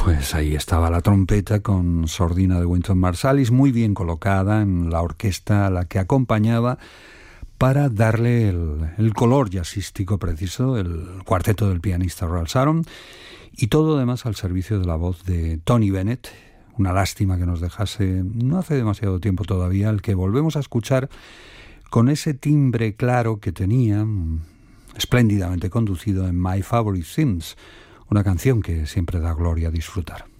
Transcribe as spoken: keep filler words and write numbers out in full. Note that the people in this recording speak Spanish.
Pues ahí estaba la trompeta con sordina de Wynton Marsalis, muy bien colocada en la orquesta a la que acompañaba para darle el, el color jazzístico preciso, el cuarteto del pianista Ralph Sharon, y todo además al servicio de la voz de Tony Bennett. Una lástima que nos dejase no hace demasiado tiempo todavía, al que volvemos a escuchar con ese timbre claro que tenía, espléndidamente conducido en My Favorite Things, una canción que siempre da gloria a disfrutar.